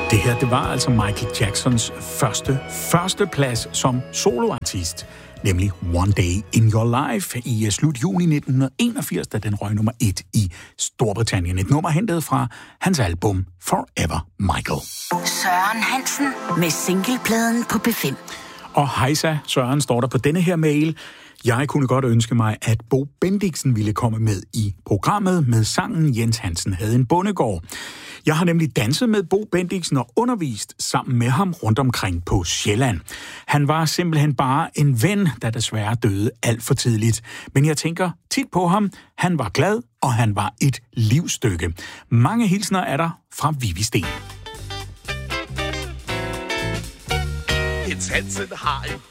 Det her, det var altså Michael Jacksons første plads som soloartist, nemlig One Day in Your Life i slut juni 1981, da den røg nummer 1 i Storbritannien. Et nummer hentet fra hans album Forever Michael. Søren Hansen med singlepladen på P5. Og hejsa, Søren, står der på denne her mail. Jeg kunne godt ønske mig, at Bo Bendiksen ville komme med i programmet med sangen Jens Hansen havde en bondegård. Jeg har nemlig danset med Bo Bendiksen og undervist sammen med ham rundt omkring på Sjælland. Han var simpelthen bare en ven, der desværre døde alt for tidligt. Men jeg tænker tit på ham. Han var glad, og han var et livsstykke. Mange hilsner er der fra Vivi Sten. Jens Hansen har en